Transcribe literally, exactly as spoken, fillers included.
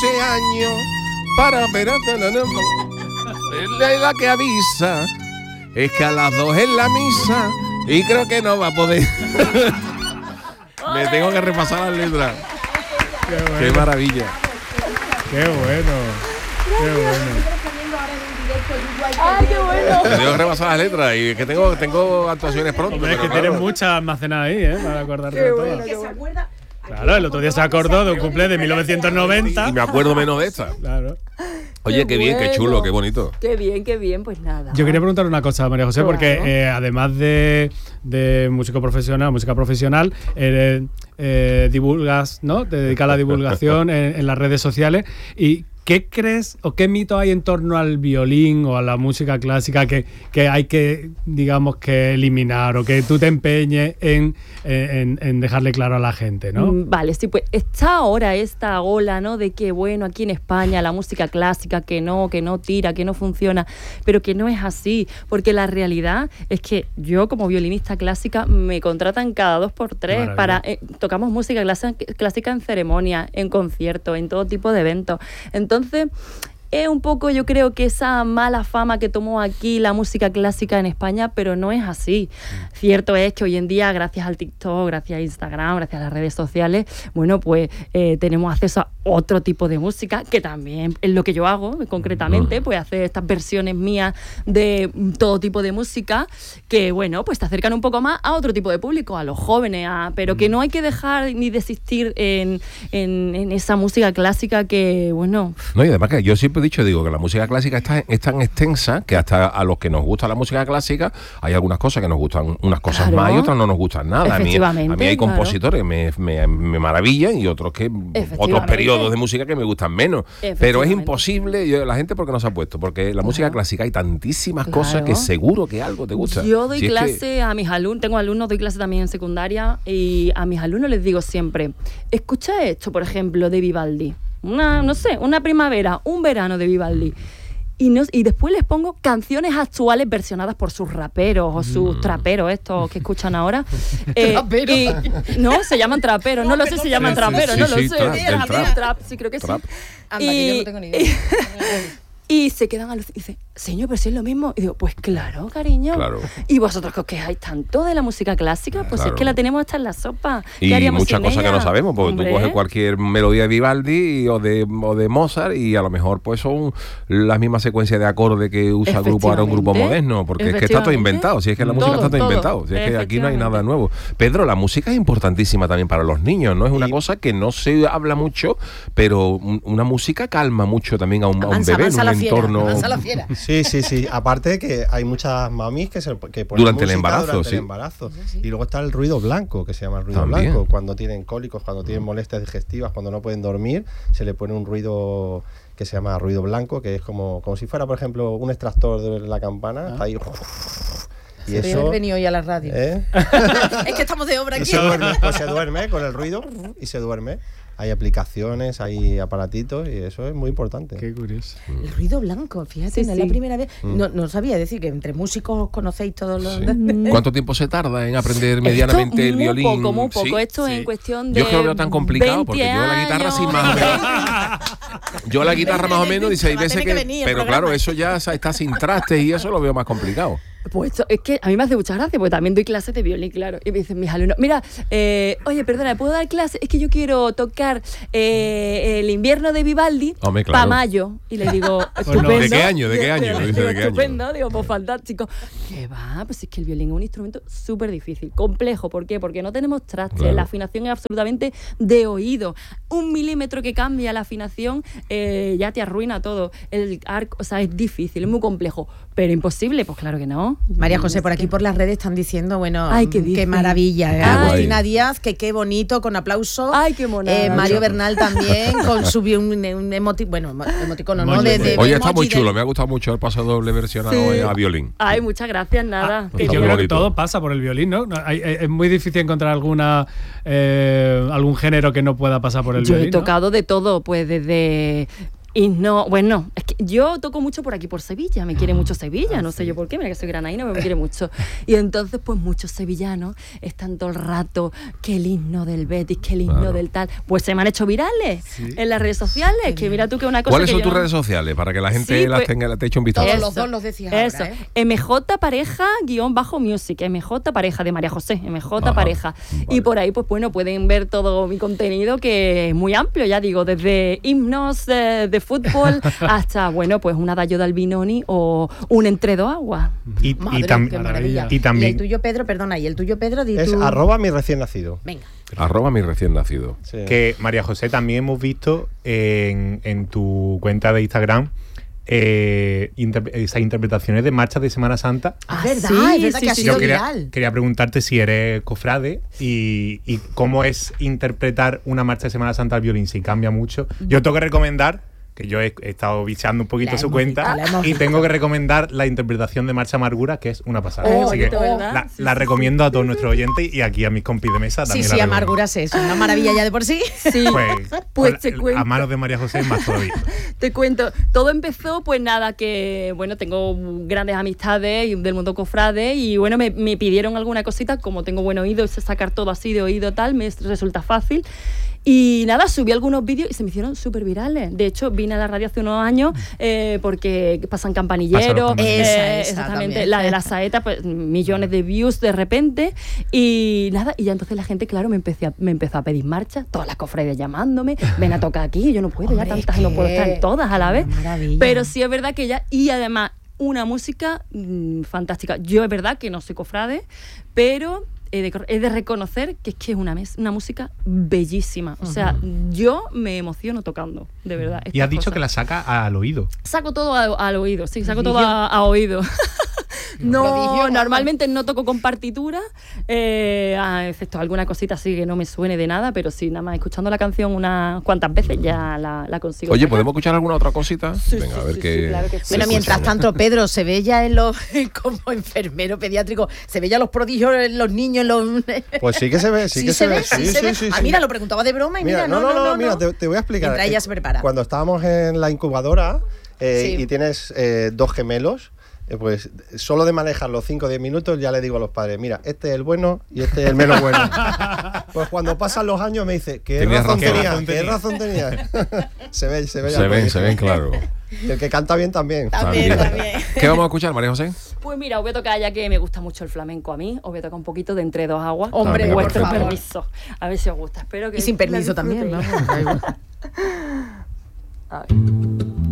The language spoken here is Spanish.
doce años para ver a la, la que avisa es que a las dos es la misa y creo que no va a poder. Me tengo que repasar las letras. Qué, bueno. Qué maravilla. Qué bueno. Qué bueno. ¡Ay, qué bueno! Me tengo que repasar las letras y es que tengo, tengo actuaciones pronto. Hombre, es que claro. tienes muchas almacenadas ahí, ¿eh? Para acordarte Qué de bueno, todas. qué bueno. Claro, el otro día se acordó de un cumple de mil novecientos noventa. Y me acuerdo menos de esta. Claro. Oye, qué, Qué bien, qué bueno. chulo, qué bonito. Qué bien, qué bien, pues nada. Yo quería preguntar una cosa, María José, Claro. porque eh, además de, de músico profesional, música profesional, eh, eh, divulgas, ¿no? Te dedicas a la divulgación en, en las redes sociales. ¿Y qué crees o qué mito hay en torno al violín o a la música clásica que, que hay que, digamos, que eliminar o que tú te empeñes en, en, en dejarle claro a la gente, ¿no? Mm, Vale, sí, pues está ahora esta ola, ¿no? De que, bueno, aquí en España la música clásica que no, que no tira, que no funciona, pero que no es así, porque la realidad es que yo como violinista clásica me contratan cada dos por tres Maravilla. para... Eh, tocamos música clásica, clásica en ceremonia, en conciertos, en todo tipo de eventos. Entonces... Es un poco, yo creo que esa mala fama que tomó aquí la música clásica en España, pero no es así. Mm. Cierto es que hoy en día, gracias al TikTok, gracias a Instagram, gracias a las redes sociales, bueno, pues eh, tenemos acceso a otro tipo de música, que también es lo que yo hago, concretamente, pues hacer estas versiones mías de todo tipo de música, que, bueno, pues te acercan un poco más a otro tipo de público, a los jóvenes, a, pero que no hay que dejar ni desistir en, en, en esa música clásica que, bueno... No, y además que yo siempre he dicho, digo, que la música clásica está, es tan extensa que hasta a los que nos gusta la música clásica hay algunas cosas que nos gustan, unas cosas Claro. más y otras no nos gustan nada. A mí, a Efectivamente, mí hay claro. compositores que me, me, me maravillan y otros que otros Efectivamente. periodos de música que me gustan menos. Pero es Efectivamente. imposible, yo, la gente porque no se ha puesto, porque la Claro. música clásica hay tantísimas Claro. cosas que seguro que algo te gusta. Yo doy Si es que- clase a mis alumnos, tengo alumnos, doy clase también en secundaria y a mis alumnos les digo siempre, escucha esto, por ejemplo, de Vivaldi, una, no sé, una primavera, un verano de Vivaldi. Y, no, y después les pongo canciones actuales versionadas por sus raperos o sus Mm. traperos, estos que escuchan ahora. Eh, ¿Traperos? y- no, se llaman traperos, no lo sé si se llaman Sí, sí, traperos, sí, no sí, lo sé. trap, del trap. Trap, sí, creo que Trap. sí. Anda, que yo no tengo ni idea. Y se quedan alucinados y dicen, señor, pero si es lo mismo. Y digo, pues claro, cariño. Claro. Y vosotros que os quejáis tanto de la música clásica, pues Claro. es que la tenemos hasta en la sopa. ¿Qué Y haríamos muchas sin cosas ella? que no sabemos, porque Hombre. tú coges cualquier melodía de Vivaldi y- o de, o de Mozart y a lo mejor pues son las mismas secuencias de acordes que usa el grupo ahora un grupo Efectivamente. moderno, porque es que está todo Efectivamente. inventado, si es que la música Todo, está todo todo. inventado, si es que aquí no hay nada Efectivamente. nuevo. Pedro, la música es importantísima también para los niños, ¿no? Es una Y- cosa que no se habla mucho, pero un- una música calma mucho también a un, a un Avanza, bebé avanza en la un fiera, entorno... avanza la fiera. Sí, sí, sí. Aparte que hay muchas mamis que se que ponen Durante el música embarazo, durante sí. el embarazo. Y luego está el ruido blanco, que se llama el ruido También. blanco. Cuando tienen cólicos, cuando tienen molestias digestivas, cuando no pueden dormir, se le pone un ruido que se llama ruido blanco, que es como, como si fuera, por ejemplo, un extractor de la campana. Está ahí. Y Podría eso. haber venido hoy a la radio. ¿eh? Es que estamos de obra aquí. se duerme, pues se duerme con el ruido y se duerme. Hay aplicaciones, hay aparatitos y eso es muy importante. Qué curioso. El ruido blanco, fíjate, Sí, no es sí. la primera vez. No, no sabía decir que entre músicos os conocéis todos los... ¿Cuánto tiempo se tarda en aprender medianamente Esto el muy violín? poco, muy poco. Sí. Esto sí. en cuestión de Yo es que lo veo tan complicado porque yo la guitarra años. sin más o menos. Yo la guitarra más o menos dice, hay Va a veces tener que, que venir el pero programa. claro, eso ya está sin trastes y eso lo veo más complicado. Pues esto, es que a mí me hace mucha gracia, porque también doy clases de violín, claro. Y me dicen mis alumnos, mira, eh, oye, perdona, ¿puedo dar clases? Es que yo quiero tocar eh, el invierno de Vivaldi Hombre, para claro. mayo. Y le digo, no. estupendo. ¿De qué año? ¿De qué año? Digo, Dice, ¿de qué año? estupendo, digo, pues fantástico. ¿Qué va? Pues es que el violín es un instrumento súper difícil, complejo. ¿Por qué? Porque no tenemos trastes, Claro. la afinación es absolutamente de oído. Un milímetro que cambia la afinación eh, ya te arruina todo. El arco, o sea, es difícil, es muy complejo, pero imposible, pues claro que no. María José, por Es que- aquí por las redes están diciendo, bueno, Ay, ¿qué qué dicen? maravilla. ¿eh? Ay. Agustina Díaz, que qué bonito, con aplauso. Ay, qué mona. Eh, Mario Bernal también, con su un, un emoti bueno, emoticono, ¿no? Emoji, De, de- Oye, está emoji muy de- chulo, me ha gustado mucho el paso doble versionado Sí. a violín. Ay, muchas gracias, nada. Y Está yo muy creo que bonito. todo pasa por el violín, ¿no? No, hay- hay- es muy difícil encontrar alguna eh, algún género que no pueda pasar por el Yo violín. he ¿no? tocado de todo, pues desde Y no, bueno, es que yo toco mucho por aquí, por Sevilla, me quiere mucho Sevilla, no sé yo por qué, mira que soy granaína, pero me quiere mucho. Y entonces, pues muchos sevillanos están todo el rato, que el himno del Betis, que el himno Claro. del tal, pues se me han hecho virales en las redes sociales, que mira tú que una cosa ¿Cuáles que son yo tus no- redes sociales? Para que la gente Sí, las pues- tenga, te eche un vistazo. Todos Eso, los dos los decías Eso, ahora, ¿eh? M J pareja guión bajo music, M J pareja de María José, M J Ajá, pareja. vale. Y por ahí, pues bueno, pueden ver todo mi contenido que es muy amplio, ya digo, desde himnos eh, de fútbol hasta, bueno, pues una Dayo de Albinoni o un Entre dos aguas. Y, y, Madre, tam- qué maravilla. y Y el también tuyo, Pedro, perdona, y el tuyo, Pedro, di Es tú. arroba mi recién nacido. Venga. Arroba mi recién nacido. Sí. que María José también hemos visto en, en tu cuenta de Instagram eh, inter- esas interpretaciones de marchas de Semana Santa. Ah, es verdad, sí, es verdad sí, que ha sí, sido Yo quería, viral. quería preguntarte si eres cofrade y, y cómo es interpretar una marcha de Semana Santa al violín, si cambia mucho. Yo tengo que recomendar, que yo he, he estado bicheando un poquito La su hemos cuenta, visto, la hemos y tengo que recomendar la interpretación de Marcha Amargura, que es una pasada. Oh, Así que bonito, ¿verdad? la, Sí, la sí, recomiendo a todos nuestros oyentes y aquí a mis compis de mesa Sí, también. sí, la recomiendo. amarguras es una maravilla ya de por sí. Sí, Pues, pues con te la- cuento. a manos de María José más todavía. Te cuento, todo empezó, pues nada, que bueno, tengo grandes amistades y del mundo cofrade y bueno, me, me pidieron alguna cosita, como tengo buen oído y sé sacar todo así de oído tal, me resulta fácil. Y nada, subí algunos vídeos y se me hicieron súper virales. De hecho, vine a la radio hace unos años eh, porque pasan Pasan campanilleros. los campanilleros. Esa, eh, esa exactamente. también. La de la saeta, pues millones de views de repente. Y nada, y ya entonces la gente, claro, me, empecé a- me empezó a pedir marchas, todas las cofrades llamándome, ven a tocar aquí, yo no puedo, Hombre, ya es tantas, no puedo que- estar en todas a la vez. Qué maravilla. Pero sí es verdad que ya, y además una música mm, fantástica. Yo es verdad que no soy cofrade, pero he de, he de reconocer que es que es una, mes- una música bellísima. O sea, yo me emociono tocando, de verdad. Y has estas dicho cosas. que la saca al oído. Saco todo a- al oído, sí, saco todo Prodigio. a, a oído. No, Prodigio, vamos. normalmente no toco con partitura, eh, ah, excepto alguna cosita así que no me suene de nada, pero sí, nada más escuchando la canción unas cuantas veces ya la, la consigo. Oye, sacar. ¿podemos escuchar alguna otra cosita? Sí, Venga, sí, a ver sí, qué. sí, claro que sí. se Bueno, escucha, mientras ¿no? tanto, Pedro, se veía en los, como enfermero pediátrico, se veía los prodigios en los niños, en los... Pues sí que se ve, sí, que se, ve. sí, se ve. Ah, mira, lo preguntaba de broma y mira, Mira, no, no, no, mira, te, te voy a explicar. Mientras ella Eh, se prepara. Cuando estábamos en la incubadora eh, Sí. y tienes eh, dos gemelos, eh, pues solo de manejar los cinco o diez minutos ya le digo a los padres, mira, este es el bueno y este es el menos bueno. Pues cuando pasan los años me dice, ¿qué Tenías razón razón. tenía? razón ¿Qué tenía? razón tenía? se ve, se ve. ya Se lo ven, dije. se ven, claro. Y el que canta bien también. También, también. ¿Qué vamos a escuchar, María José? Pues mira, os voy a tocar, ya que me gusta mucho el flamenco a mí, os voy a tocar un poquito de Entre dos aguas. Hombre, con por vuestro favor. permiso. A ver si os gusta. Espero que Y sin la permiso también, disfrutéis. vamos. da igual. A ver.